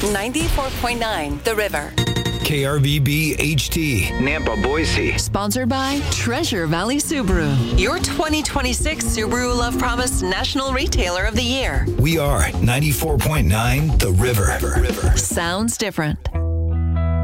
94.9 The River. KRVB HT, Nampa, Boise. Sponsored by Treasure Valley Subaru. Your 2026 Subaru Love Promise National Retailer of the Year. We are 94.9 The River. Sounds different.